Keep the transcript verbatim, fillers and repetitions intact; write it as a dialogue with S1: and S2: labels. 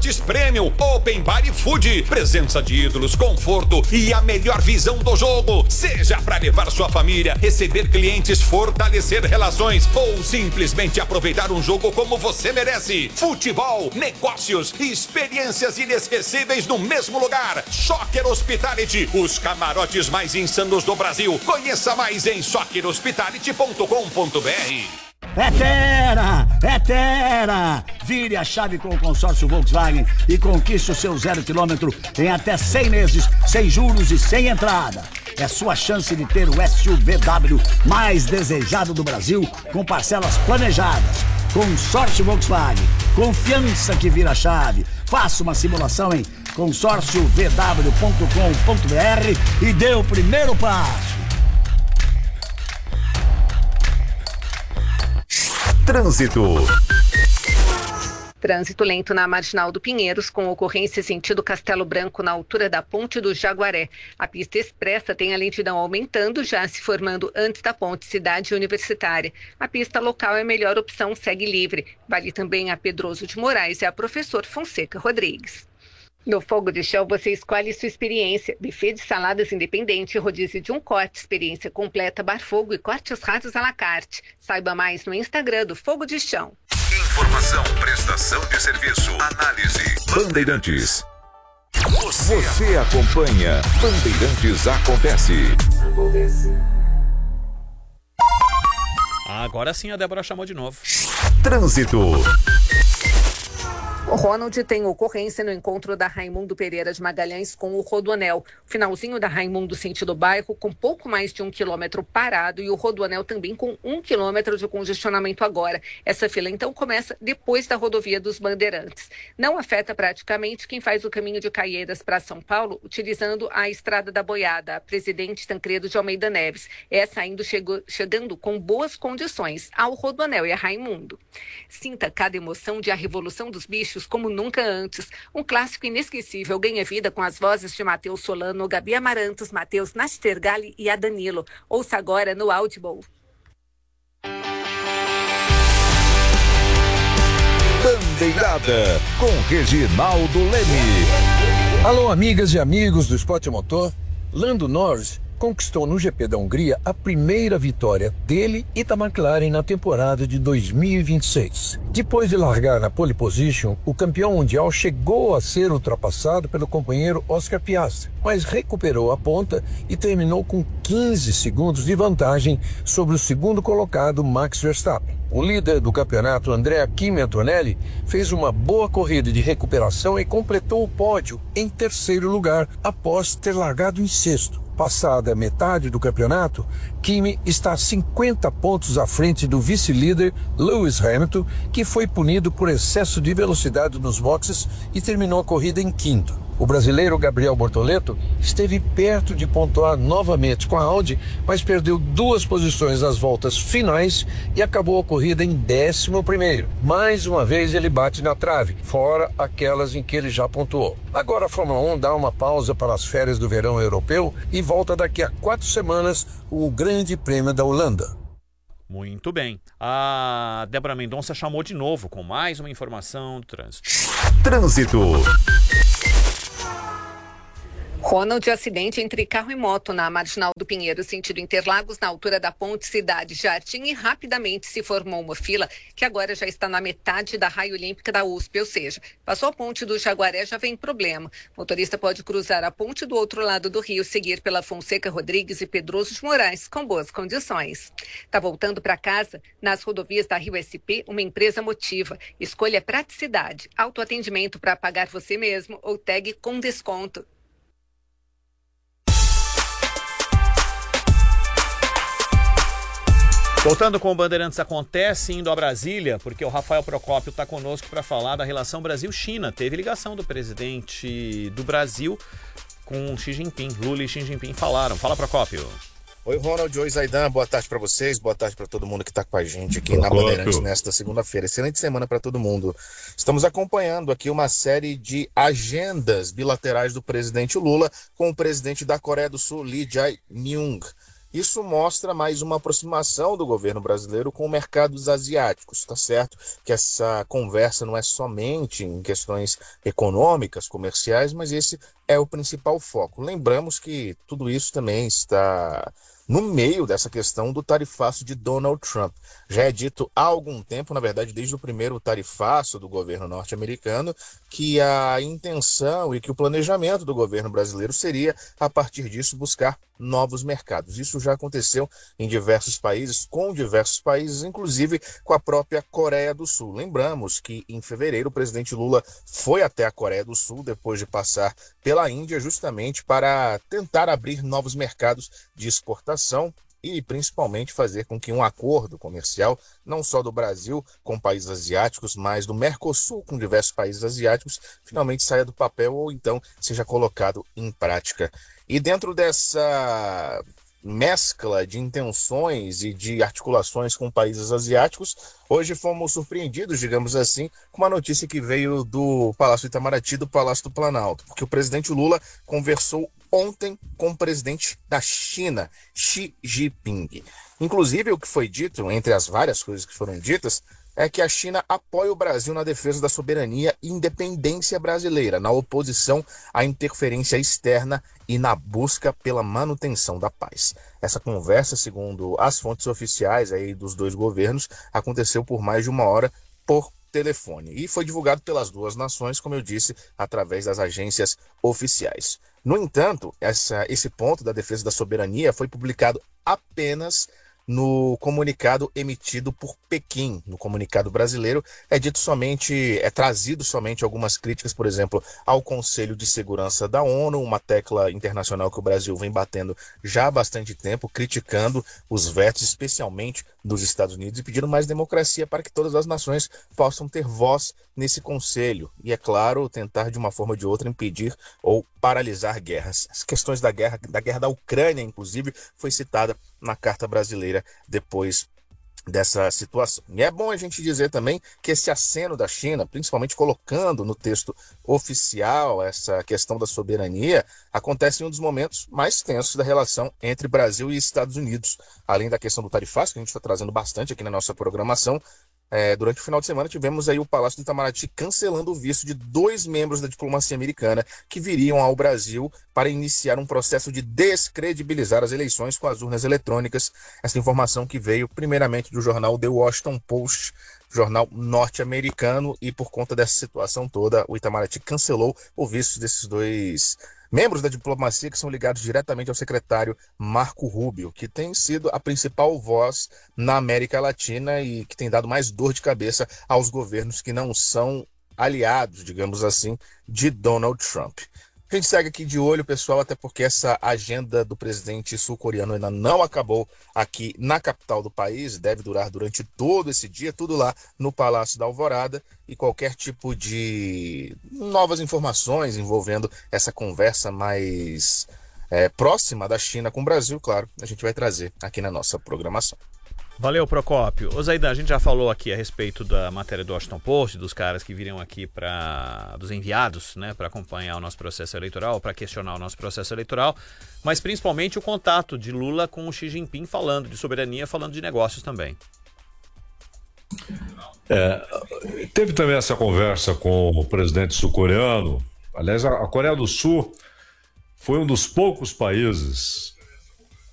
S1: camarotes premium, open bar e food, presença de ídolos, conforto e a melhor visão do jogo. Seja para levar sua família, receber clientes, fortalecer relações ou simplesmente aproveitar um jogo como você merece. Futebol, negócios e experiências inesquecíveis no mesmo lugar. Soccer Hospitality, os camarotes mais insanos do Brasil. Conheça mais em soccer hospitality ponto com ponto b r.
S2: É Tera! É Tera! Vire a chave com o consórcio Volkswagen e conquiste o seu zero quilômetro em até cem meses, sem juros e sem entrada. É sua chance de ter o S U V W mais desejado do Brasil, com parcelas planejadas. Consórcio Volkswagen. Confiança que vira chave. Faça uma simulação em consórcio v w ponto com ponto b r e dê o primeiro passo.
S3: Trânsito.
S4: Trânsito lento na Marginal do Pinheiros, com ocorrência sentido Castelo Branco, na altura da Ponte do Jaguaré. A pista expressa tem a lentidão aumentando, já se formando antes da ponte Cidade Universitária. A pista local é a melhor opção, segue livre. Vale também a Pedroso de Moraes e a Professor Fonseca Rodrigues. No Fogo de Chão, você escolhe sua experiência. Buffet de saladas independente, rodízio de um corte, experiência completa, bar fogo e cortes rasos à la carte. Saiba mais no Instagram do Fogo de Chão.
S3: Informação, prestação de serviço, análise. Bandeirantes. Você, Você acompanha Bandeirantes Acontece. Acontece.
S5: Agora sim a Débora chamou de novo.
S3: Trânsito.
S4: O Ronald tem ocorrência no encontro da Raimundo Pereira de Magalhães com o Rodoanel. Finalzinho da Raimundo sentido bairro, com pouco mais de um quilômetro parado, e o Rodoanel também com um quilômetro de congestionamento agora. Essa fila então começa depois da rodovia dos Bandeirantes. Não afeta praticamente quem faz o caminho de Caieiras para São Paulo, utilizando a Estrada da Boiada, a Presidente Tancredo de Almeida Neves. Essa ainda chegou, chegando com boas condições ao Rodoanel e a Raimundo. Sinta cada emoção de A Revolução dos Bichos como nunca antes. Um clássico inesquecível ganha vida com as vozes de Matheus Solano, Gabi Amarantos, Matheus Nastergali e a Danilo. Ouça agora no Audible.
S3: Bandeirada com Reginaldo Leme.
S6: Alô, amigas e amigos do Esporte Motor. Lando Norris conquistou no G P da Hungria a primeira vitória dele e da McLaren na temporada de dois mil e vinte e seis. Depois de largar na pole position, o campeão mundial chegou a ser ultrapassado pelo companheiro Oscar Piastri, mas recuperou a ponta e terminou com quinze segundos de vantagem sobre o segundo colocado Max Verstappen. O líder do campeonato, Andrea Kimi Antonelli, fez uma boa corrida de recuperação e completou o pódio em terceiro lugar após ter largado em sexto. Passada a metade do campeonato, Kimi está cinquenta pontos à frente do vice-líder Lewis Hamilton, que foi punido por excesso de velocidade nos boxes e terminou a corrida em quinto. O brasileiro Gabriel Bortoleto esteve perto de pontuar novamente com a Audi, mas perdeu duas posições nas voltas finais e acabou a corrida em décimo primeiro. Mais uma vez ele bate na trave, fora aquelas em que ele já pontuou. Agora a Fórmula um dá uma pausa para as férias do verão europeu e volta daqui a quatro semanas o Grande Prêmio da Holanda.
S5: Muito bem. A Débora Mendonça chamou de novo com mais uma informação do trânsito.
S3: Trânsito.
S4: Ronald, acidente entre carro e moto na Marginal do Pinheiro, sentido Interlagos, na altura da Ponte Cidade Jardim, e rapidamente se formou uma fila que agora já está na metade da raia olímpica da U S P, ou seja, passou a ponte do Jaguaré, já vem problema. O motorista pode cruzar a ponte do outro lado do rio, seguir pela Fonseca Rodrigues e Pedroso de Moraes, com boas condições. Tá voltando para casa? Nas rodovias da Rio S P, uma empresa motiva. Escolha praticidade, autoatendimento para pagar você mesmo ou tag com desconto.
S5: Voltando com o Bandeirantes Acontece, indo a Brasília, porque o Rafael Procópio está conosco para falar da relação Brasil-China. Teve ligação do presidente do Brasil com Xi Jinping. Lula e Xi Jinping falaram. Fala, Procópio.
S7: Oi, Ronald. Oi, Zaidan. Boa tarde para vocês. Boa tarde para todo mundo que está com a gente aqui Procópio. na Bandeirantes nesta segunda-feira. Excelente semana para todo mundo. Estamos acompanhando aqui uma série de agendas bilaterais do presidente Lula com o presidente da Coreia do Sul, Lee Jae-myung. Isso mostra mais uma aproximação do governo brasileiro com mercados asiáticos, tá certo? Que essa conversa não é somente em questões econômicas, comerciais, mas esse é o principal foco. Lembramos que tudo isso também está no meio dessa questão do tarifaço de Donald Trump. Já é dito há algum tempo, na verdade, desde o primeiro tarifaço do governo norte-americano, que a intenção e que o planejamento do governo brasileiro seria, a partir disso, buscar novos mercados. Isso já aconteceu em diversos países, com diversos países, inclusive com a própria Coreia do Sul. Lembramos que, em fevereiro, o presidente Lula foi até a Coreia do Sul, depois de passar pela Índia, justamente para tentar abrir novos mercados de exportação e principalmente fazer com que um acordo comercial, não só do Brasil com países asiáticos, mas do Mercosul com diversos países asiáticos, finalmente saia do papel ou então seja colocado em prática. E dentro dessa mescla de intenções e de articulações com países asiáticos, hoje fomos surpreendidos, digamos assim, com uma notícia que veio do Palácio Itamaraty, do Palácio do Planalto, porque o presidente Lula conversou ontem com o presidente da China, Xi Jinping. Inclusive, o que foi dito, entre as várias coisas que foram ditas, é que a China apoia o Brasil na defesa da soberania e independência brasileira, na oposição à interferência externa e na busca pela manutenção da paz. Essa conversa, segundo as fontes oficiais aí dos dois governos, aconteceu por mais de uma hora por telefone e foi divulgado pelas duas nações, como eu disse, através das agências oficiais. No entanto, essa, esse ponto da defesa da soberania foi publicado apenas no comunicado emitido por Pequim. No comunicado brasileiro é dito somente, é trazido somente algumas críticas, por exemplo, ao Conselho de Segurança da ONU, uma tecla internacional que o Brasil vem batendo já há bastante tempo, criticando os vetos, especialmente dos Estados Unidos, e pedindo mais democracia para que todas as nações possam ter voz nesse conselho. E, é claro, tentar de uma forma ou de outra impedir ou paralisar guerras. As questões da guerra, da guerra da Ucrânia, inclusive, foi citada na Carta Brasileira depois dessa situação. E é bom a gente dizer também que esse aceno da China, principalmente colocando no texto oficial essa questão da soberania, acontece em um dos momentos mais tensos da relação entre Brasil e Estados Unidos. Além da questão do tarifaço, que a gente está trazendo bastante aqui na nossa programação, É, durante o final de semana tivemos aí o Palácio do Itamaraty cancelando o visto de dois membros da diplomacia americana que viriam ao Brasil para iniciar um processo de descredibilizar as eleições com as urnas eletrônicas. Essa informação que veio primeiramente do jornal The Washington Post, jornal norte-americano, e por conta dessa situação toda, o Itamaraty cancelou o visto desses dois membros da diplomacia que são ligados diretamente ao secretário Marco Rubio, que tem sido a principal voz na América Latina e que tem dado mais dor de cabeça aos governos que não são aliados, digamos assim, de Donald Trump. A gente segue aqui de olho, pessoal, até porque essa agenda do presidente sul-coreano ainda não acabou aqui na capital do país, deve durar durante todo esse dia, tudo lá no Palácio da Alvorada, e qualquer tipo de novas informações envolvendo essa conversa mais é, próxima da China com o Brasil, claro, a gente vai trazer aqui na nossa programação.
S5: Valeu, Procópio. Ô Zaidan, a gente já falou aqui a respeito da matéria do Washington Post, dos caras que viriam aqui para, dos enviados, né, para acompanhar o nosso processo eleitoral, para questionar o nosso processo eleitoral, mas principalmente o contato de Lula com o Xi Jinping falando de soberania, falando de negócios também.
S8: É, teve também essa conversa com o presidente sul-coreano. Aliás, a, a Coreia do Sul foi um dos poucos países